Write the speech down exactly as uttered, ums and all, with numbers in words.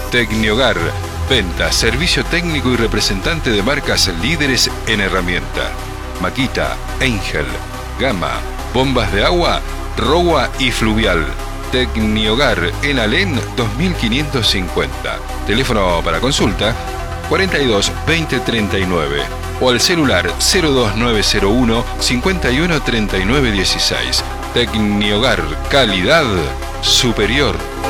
Tecniogar, venta, servicio técnico y representante de marcas líderes en herramienta. Makita, Angel, Gama, bombas de agua, Rowa y Fluvial. Tecniogar en Alén dos mil quinientos cincuenta. Teléfono para consulta cuarenta y dos veinte treinta y nueve o al celular cero dos nueve cero uno cincuenta y uno treinta y nueve dieciséis. Tecniogar, calidad superior.